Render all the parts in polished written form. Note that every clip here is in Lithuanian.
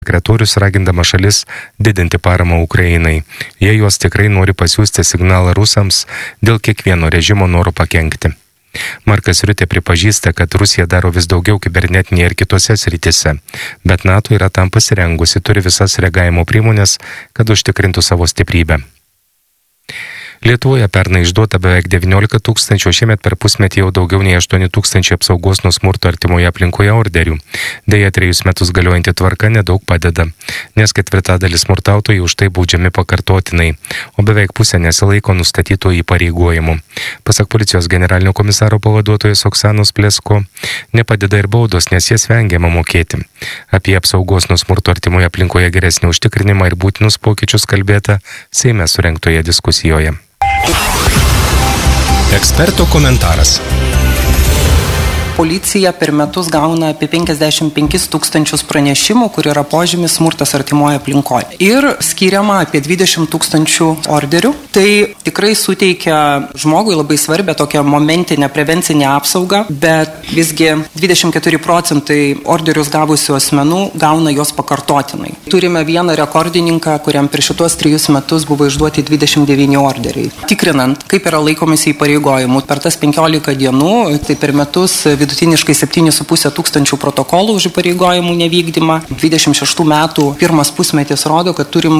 sekretorius ragindama šalis didinti paramą Ukrainai. Jie juos tikrai nori pasiųsti signalą rusams dėl kiekvieno režimo noro pakenkti. Markas Riutė pripažįsta, kad Rusija daro vis daugiau kibernetinėje ir kitose srityse, bet NATO yra tam pasirengusi, turi visas reagavimo priemonės, kad užtikrintų savo stiprybę. Lietuvoje pernai išduota beveik 19 000, šiemet per pusmetį jau daugiau nei 8 000 apsaugos nuo smurto artimoje aplinkoje orderių. Deja, 3 metus galiojanti tvarka nedaug padeda, nes 4/4 smurtautojai už tai baudžiami pakartotinai, o beveik pusė nesilaiko nustatytų įpareigojimų. Pasak policijos generalinio komisaro pavaduotojos Oksanos Plesko, nepadeda ir baudos, nes jas vengiama mokėti. Apie apsaugos nuo smurto artimoje aplinkoje geresnį užtikrinimą ir būtinus pokyčius kalbėta Seime surengtoje diskusijoje. Eksperto komentaras. Policija per metus gauna apie 55 000 pranešimų, kur yra požymis smurtas artimoje aplinkoje. Ir skiriama apie 20 000 orderių. Tai tikrai suteikia žmogui labai svarbią tokią momentinę prevencinę apsaugą, bet visgi 24% orderius gavusių asmenų gauna jos pakartotinai. Turime vieną rekordininką, kuriam per šitos 3 metus buvo išduoti 29 orderiai. Tikrinant, kaip yra laikomasi įpareigojimų, per tas 15 dienų, tai per metus vidutiniškai 7,5 tūkstančių protokolų už įpareigojimų nevykdymą. 26 metų pirmas pusmetis rodo, kad turim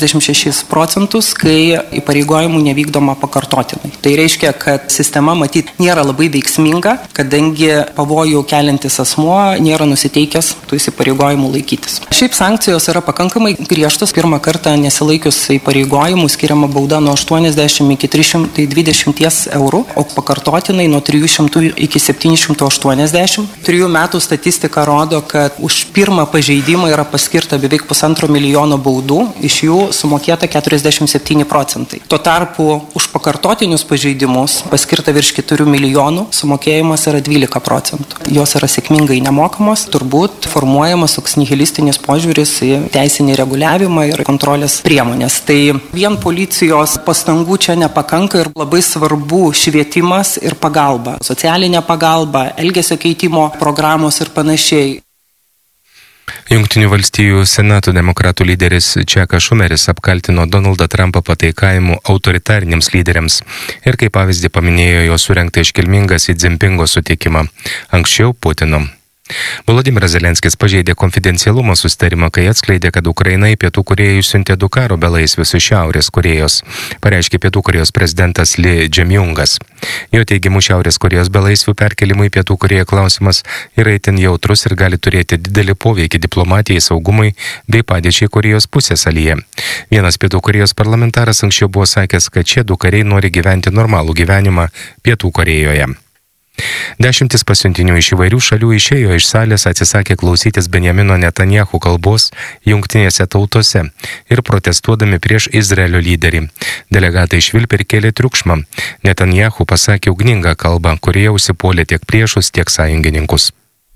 46%, kai įpareigojimų nevykdoma pakartotinai. Tai reiškia, kad sistema matyt nėra labai veiksminga, kadangi pavojų keliantis asmuo nėra nusiteikęs tų įpareigojimų laikytis. Šiaip sankcijos yra pakankamai griežtos. Pirmą kartą nesilaikius įpareigojimų skiriama bauda nuo 80 iki 320 eurų, o pakartotinai nuo 300 iki 780. 3 metų statistika rodo, kad už pirmą pažeidimą yra paskirta beveik 1,5 milijono baudų, iš jų sumokėta 47%. Tuo tarpu už pakartotinius pažeidimus paskirta virš 4 milijonų, sumokėjimas yra 12%. Jos yra sėkmingai nemokamos, turbūt formuojamas toks nihilistinis požiūris į teisinį reguliavimą ir kontrolės priemonės. Tai vien policijos pastangų čia nepakanka ir labai svarbu švietimas ir pagalba, socialinė pagalba, elgesio keitimo programos ir panašiai. Jungtinių valstijų Senato demokratų lyderis Čekas Šumeris apkaltino Donaldą Trumpą pataikavimu autoritariniams lyderiams ir kaip pavyzdį paminėjo jo surengtą iškilmingą Si Dzinpingo sutikimą, anksčiau Putino. Volodymyras Zelenskis pažeidė konfidencialumo susitarimą, kai atskleidė, kad Ukraina į Pietų Korėją išsiuntė 2 karo belaisvius iš Šiaurės Korėjos, pareiškė Pietų Korėjos prezidentas Lee Jae-myungas. Jo teigimu, Šiaurės Korėjos belaisvių perkelimui į Pietų Korėją klausimas yra itin jautrus ir gali turėti didelį poveikį diplomatijai, saugumui bei padėčiai Korėjos pusiasalyje. Vienas Pietų Korėjos parlamentaras anksčiau buvo sakęs, kad šie 2 kariai nori gyventi normalų gyvenimą Pietų Korėjoje. 10 pasiuntinių iš įvairių šalių išėjo iš salės, atsisakė klausytis Benjamino Netanjahu kalbos Jungtinėse tautose ir protestuodami prieš Izraelio lyderį. Delegatai švilpė ir kėlė triukšmą. Netanjahu pasakė ugningą kalbą, kurioje užsipuolė tiek priešus, tiek sąjungininkus.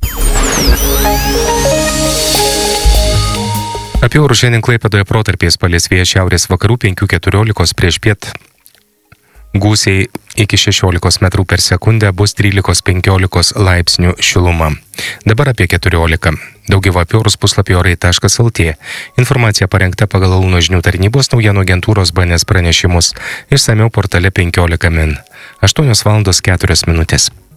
Apie orus šiandien Klaipėdoje protarpiais palis vėjas šiaurės vakarų 5-14 prieš piet. Gūsiai iki 16 metrų per sekundę, bus 13-15 laipsnių šiluma. Dabar apie 14. Daugiau apie orus puslapį orai.lt. Informacija parengta pagal Launo žinių tarnybos naujienų agentūros BNS pranešimus. Išsamiau portale 15 min. 8:04.